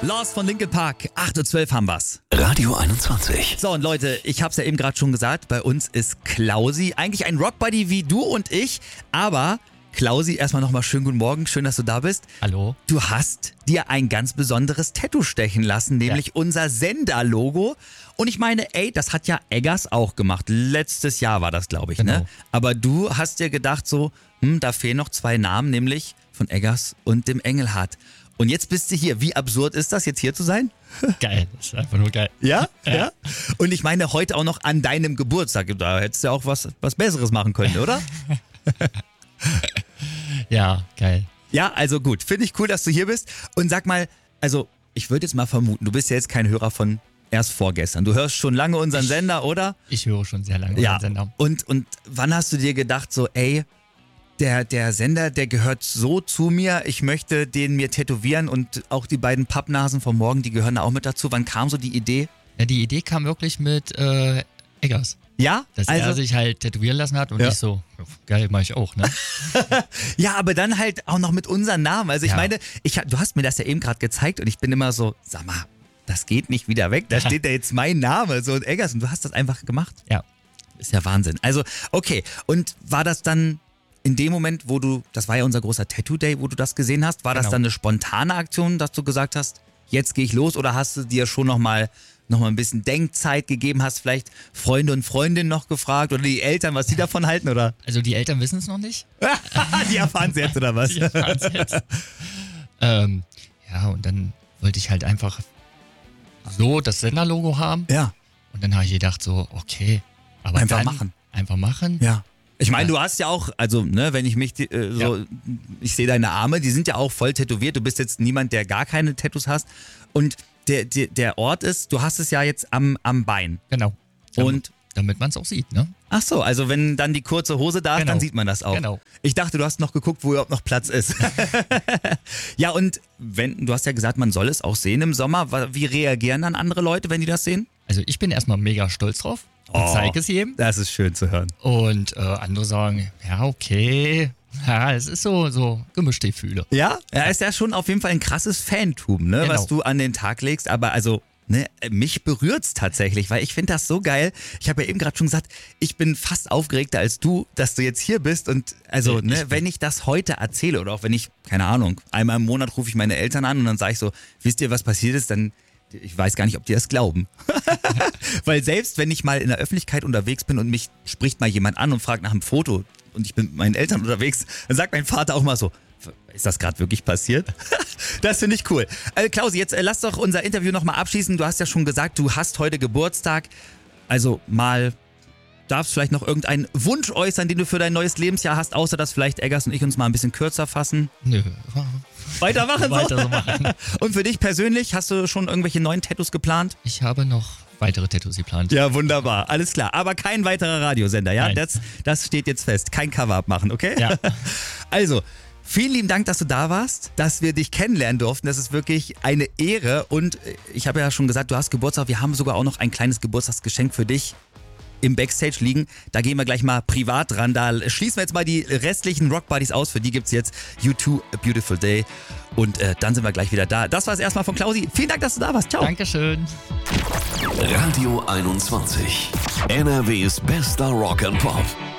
Lost von Linkin Park, 8:12 Uhr haben wir's. Radio 21. So, und Leute, ich hab's ja eben gerade schon gesagt, bei uns ist Klausi, eigentlich ein Rockbuddy wie du und ich, aber Klausi, erstmal nochmal schönen guten Morgen, schön, dass du da bist. Hallo. Du hast dir ein ganz besonderes Tattoo stechen lassen, nämlich unser Sender-Logo. Und ich meine, ey, das hat ja Eggers auch gemacht. Letztes Jahr war das, glaube ich, Genau. ne? Aber du hast dir gedacht so, da fehlen noch zwei Namen, nämlich von Eggers und dem Engelhardt. Und jetzt bist du hier. Wie absurd ist das, jetzt hier zu sein? Geil, das ist einfach nur geil. Ja? Ja. Und ich meine, heute auch noch an deinem Geburtstag. Da hättest du ja auch was Besseres machen können, oder? Ja, geil. Ja, also gut. Finde ich cool, dass du hier bist. Und sag mal, also ich würde jetzt mal vermuten, du bist ja jetzt kein Hörer von erst vorgestern. Du hörst schon lange unseren Sender, oder? Ich höre schon sehr lange Ja. unseren Sender. Und wann hast du dir gedacht, so, ey, der Sender, der gehört so zu mir, ich möchte den mir tätowieren und auch die beiden Pappnasen vom Morgen, die gehören da auch mit dazu. Wann kam so die Idee? Ja, die Idee kam wirklich mit Eggers. Ja? Dass er sich halt tätowieren lassen hat und Ja. ich so, geil, mach ich auch, ne? Ja, aber dann halt auch noch mit unserem Namen. Also ich Ja. meine, du hast mir das ja eben gerade gezeigt und ich bin immer so, sag mal, das geht nicht wieder weg. Da steht ja jetzt mein Name, so und Eggers, und du hast das einfach gemacht. Ja. Ist ja Wahnsinn. Also, okay. Und war das dann in dem Moment, wo das war ja unser großer Tattoo-Day, wo du das gesehen hast, war das Genau. dann eine spontane Aktion, dass du gesagt hast, jetzt gehe ich los, oder hast du dir schon noch mal ein bisschen Denkzeit gegeben, hast vielleicht Freunde und Freundinnen noch gefragt oder die Eltern, was die davon halten, oder? Also die Eltern wissen es noch nicht. Die erfahren es jetzt, oder was? Die erfahren's jetzt. Ja, und dann wollte ich halt einfach so das Senderlogo haben. Ja, Und dann habe ich gedacht so, okay, aber Einfach dann machen. Einfach machen. ja. Ich meine, Ja. du hast ja auch, also, ne, wenn ich mich ich sehe deine Arme, die sind ja auch voll tätowiert. Du bist jetzt niemand, der gar keine Tattoos hast. Und der Ort ist, du hast es ja jetzt am Bein. Genau. Und, Damit man es auch sieht, ne? ach so, also wenn dann die kurze Hose da ist, Genau. dann sieht man das auch. Genau. Ich dachte, du hast noch geguckt, wo überhaupt noch Platz ist. Ja, und du hast ja gesagt, man soll es auch sehen im Sommer. Wie reagieren dann andere Leute, wenn die das sehen? Also ich bin erstmal mega stolz drauf und zeige es jedem. Das ist schön zu hören. Und andere sagen, ja, okay. Ja, es ist so gemischte Gefühle. Ja, ist ja schon auf jeden Fall ein krasses Fantum, ne, Genau. was du an den Tag legst. Aber also, ne, mich berührt's tatsächlich, weil ich finde das so geil. Ich habe ja eben gerade schon gesagt, ich bin fast aufgeregter als du, dass du jetzt hier bist. Und also, wenn ich das heute erzähle oder auch wenn ich, keine Ahnung, einmal im Monat rufe ich meine Eltern an und dann sage ich so, wisst ihr, was passiert ist, dann ich weiß gar nicht, ob die das glauben. Weil selbst wenn ich mal in der Öffentlichkeit unterwegs bin und mich spricht mal jemand an und fragt nach einem Foto und ich bin mit meinen Eltern unterwegs, dann sagt mein Vater auch mal so, ist das gerade wirklich passiert? Das finde ich cool. Klausi, jetzt lass doch unser Interview nochmal abschließen. Du hast ja schon gesagt, du hast heute Geburtstag. Also darfst vielleicht noch irgendeinen Wunsch äußern, den du für dein neues Lebensjahr hast, außer dass vielleicht Eggers und ich uns mal ein bisschen kürzer fassen. Nö. Weitermachen so? Weiter so machen. Und für dich persönlich, hast du schon irgendwelche neuen Tattoos geplant? Ich habe noch weitere Tattoos geplant. Ja, wunderbar. Alles klar. Aber kein weiterer Radiosender, ja? Nein. Das steht jetzt fest. Kein Cover-Up machen, okay? Ja. Also, vielen lieben Dank, dass du da warst, dass wir dich kennenlernen durften. Das ist wirklich eine Ehre. Und ich habe ja schon gesagt, du hast Geburtstag. Wir haben sogar auch noch ein kleines Geburtstagsgeschenk für dich im Backstage liegen. Da gehen wir gleich mal privat dran. Da schließen wir jetzt mal die restlichen Rock-Buddies aus. Für die gibt's jetzt U2 A Beautiful Day. Und dann sind wir gleich wieder da. Das war's erstmal von Klausi. Vielen Dank, dass du da warst. Ciao. Dankeschön. Radio 21. NRWs bester Rock and Pop.